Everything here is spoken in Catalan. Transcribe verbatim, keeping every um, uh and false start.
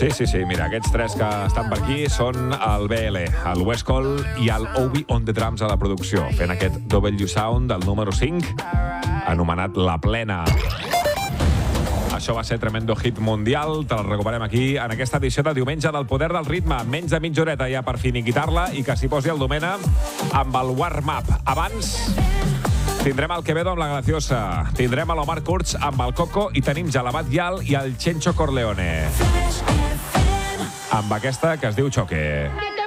Sí, sí, sí, mira, aquests tres que estan per aquí són el B L, el Westcol i el Obi on the Drums a la producció, fent aquest W Sound, el número cinc, anomenat La Plena. Això va ser tremendo hit mundial, te el recuperem aquí en aquesta edició de diumenge del Poder del Ritme. Menys de mitja horeta ja per finiquitar-la i que s'hi posi el Domena amb el warm-up. Abans tindrem el Quevedo amb la Graciosa, tindrem l'Omar Kurz amb el Coco i tenim ja l'Abat Yal i el Chencho Corleone amb aquesta que es diu Choque.